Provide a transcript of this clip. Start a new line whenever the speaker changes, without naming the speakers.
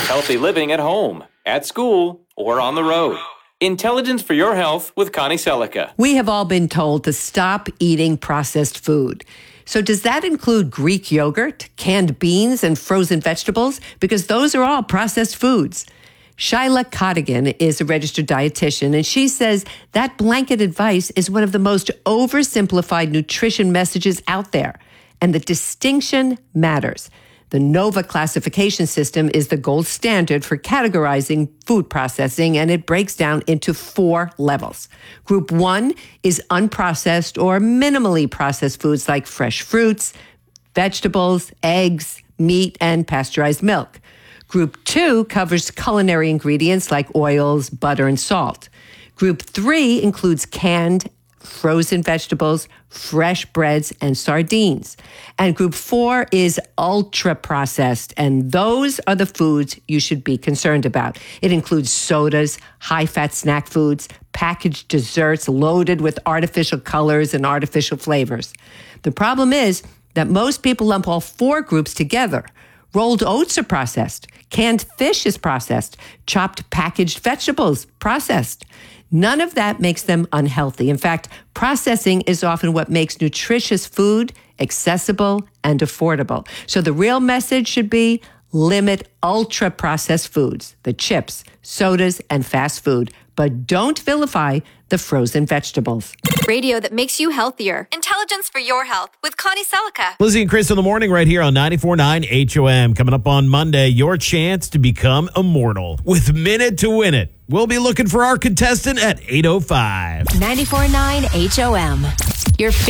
healthy living at home, at school, or on the road. Intelligence for your health with Connie Selica.
We have all been told to stop eating processed food. So does that include Greek yogurt, canned beans, and frozen vegetables? Because those are all processed foods. Shyla Cottigan is a registered dietitian, and she says that blanket advice is one of the most oversimplified nutrition messages out there. And the distinction matters. The NOVA classification system is the gold standard for categorizing food processing, and it breaks down into 4 levels. Group 1 is unprocessed or minimally processed foods like fresh fruits, vegetables, eggs, meat, and pasteurized milk. Group 2 covers culinary ingredients like oils, butter, and salt. Group 3 includes canned, frozen vegetables, fresh breads, and sardines. And group 4 is ultra-processed, and those are the foods you should be concerned about. It includes sodas, high-fat snack foods, packaged desserts loaded with artificial colors and artificial flavors. The problem is that most people lump all 4 groups together. Rolled oats are processed. Canned fish is processed. Chopped packaged vegetables, processed. None of that makes them unhealthy. In fact, processing is often what makes nutritious food accessible and affordable. So the real message should be limit ultra-processed foods, the chips, sodas, and fast food, but don't vilify the frozen vegetables.
Radio that makes you healthier. Intelligence for your health with Connie Selica.
Lizzie and Chris in the morning right here on 94.9 HOM. Coming up on Monday, your chance to become immortal with Minute to Win It. We'll be looking for our contestant at 8:05.
94.9 HOM. Your